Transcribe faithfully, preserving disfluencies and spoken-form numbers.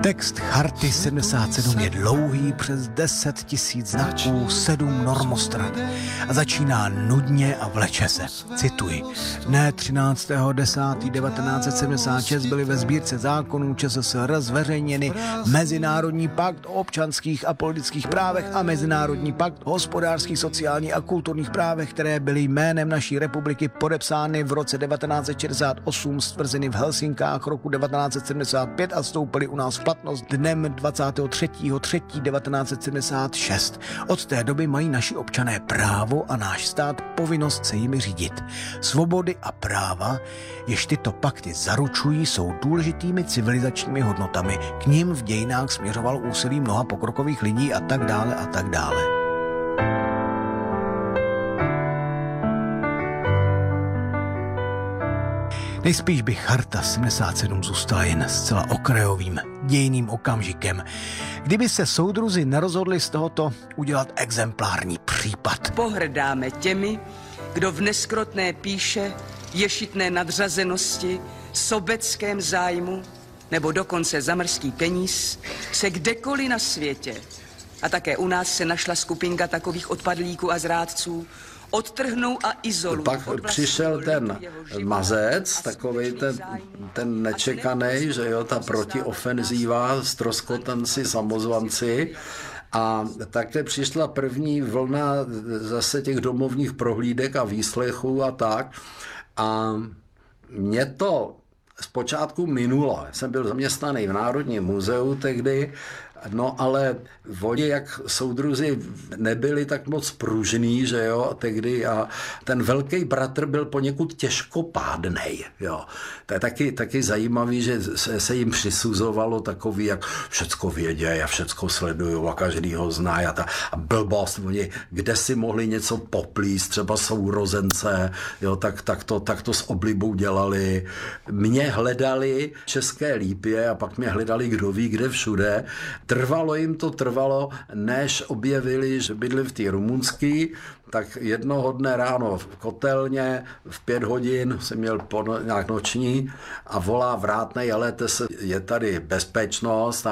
Text Charty sedmdesát sedm je dlouhý přes deset tisíc znaků, sedm normostran a začíná nudně a vleče se. Cituji. Dne třináctého desátého devatenáct set sedmdesát šest byly ve sbírce zákonů ČSSR zveřejněny Mezinárodní pakt o občanských a politických právech a Mezinárodní pakt o hospodářských, sociálních a kulturních právech, které byly jménem naší republiky podepsány v roce devatenáct set šedesát osm, stvrzeny v Helsinkách roku devatenáct set sedmdesát pět a vstoupily u nás v platnost dnem dvacátého třetího třetího devatenáct set sedmdesát šest. Od té doby mají naši občané právo a náš stát povinnost se jimi řídit. Svobody a práva, jež tyto pakty zaručují, jsou důležitými civilizačními hodnotami. K nim v dějinách směřoval úsilí mnoha pokrokových lidí a tak dále a tak dále. Nejspíš by Charta sedmdesát sedm zůstala jen zcela okrajovým dějiným okamžikem, kdyby se soudruzi nerozhodli z tohoto udělat exemplární případ. Pohrdáme těmi, kdo v neskrotné píše, ješitné nadřazenosti, sobeckém zájmu nebo dokonce za mrzký peníz se kdekoliv na světě, a také u nás se našla skupinka takových odpadlíků a zrádců, odtrhnou a izolují. Pak přišel ten mazec, takovej ten, ten nečekanej, že jo, ta protiofenzíva, ztroskotanci, samozvanci. A také přišla první vlna zase těch domovních prohlídek a výslechů a tak. A mě to zpočátku minulo. Jsem byl zaměstnaný v Národním muzeu tehdy, no ale oni, jak soudruzi nebyli tak moc pružný, že jo, tehdy a ten velký bratr byl poněkud těžkopádnej, jo. To je taky, taky zajímavý, že se, se jim přisuzovalo takový, jak všecko vědějí a všecko sledují a každý ho zná a ta a blbost, oni kde si mohli něco poplíst, třeba sourozence, jo, tak, tak, to, tak to s oblibou dělali. Mě hledali České Lípě a pak mě hledali kdo ví kde všude. Trvalo jim to, trvalo, než objevili, že bydli v té rumunský, tak jednoho dne ráno v kotelně v pět hodin jsem měl po, nějak noční a volá vrátnej, ale se, je tady bezpečnost.